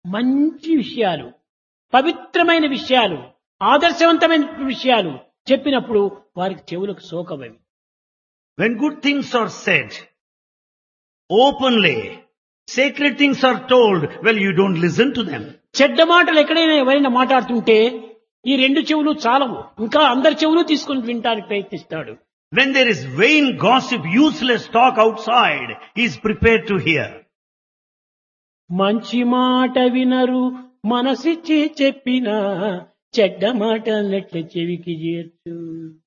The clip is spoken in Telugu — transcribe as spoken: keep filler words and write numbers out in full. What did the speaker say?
మంచి విషయాలు, పవిత్రమైన విషయాలు, ఆదర్శవంతమైన విషయాలు చెప్పినప్పుడు వారికి చెవులకు సోకవవి. When good things are said openly, sacred things are told, well, you don't listen to them. చెడ్డ మాటలు ఎక్కడైనా ఎవరైనా మాట్లాడుతుంటే ఈ రెండు చెవులు చాలవు, ఇంకా అందరి చెవులు తీసుకుని వినడానికి ప్రయత్నిస్తాడు. When there is vain gossip, useless talk outside, he is prepared to hear. మంచి మాట వినరు మనసిచ్చి చెప్పినా చెడ్డ మాటలెట్ల చెవికి చేర్చు.